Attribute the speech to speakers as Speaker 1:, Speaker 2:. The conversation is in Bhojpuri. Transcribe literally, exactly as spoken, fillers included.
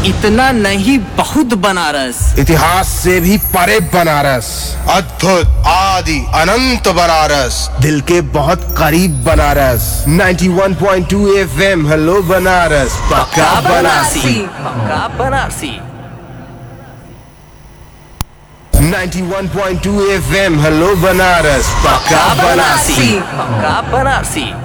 Speaker 1: इतना नहीं बहुत बनारस,
Speaker 2: इतिहास से भी परे बनारस,
Speaker 3: अद्भुत आदि अनंत बनारस,
Speaker 2: दिल के बहुत करीब बनारस। नाइंटी वन point two FM hello Banaras, पक्का बनारसी,
Speaker 1: पक्का बनारसी।
Speaker 2: नाइंटी वन point two FM hello Banaras, पक्का बनारसी,
Speaker 1: पक्का बनारसी।